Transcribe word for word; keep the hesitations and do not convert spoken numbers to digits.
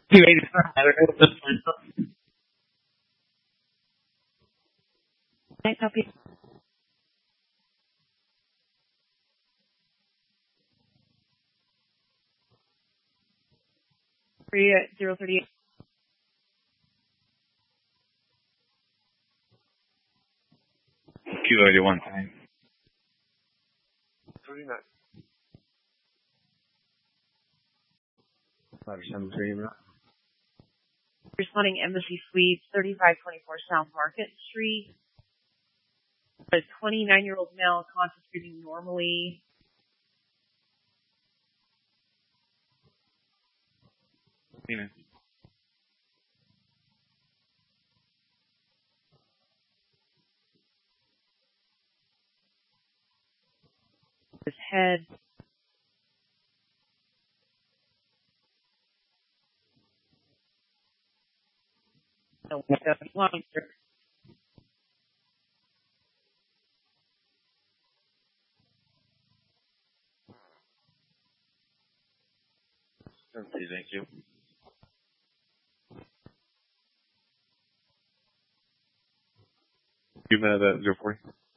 two eighty-five. Can I copy? Three at zero thirty-eight. Q eighty-one. thirty-nine. five seven three, bro. Responding Embassy Suites, thirty-five twenty-four South Market Street. A twenty-nine-year-old male conscious breathing normally. Yeah. His head. No, longer. Thank you. You met at zero forty.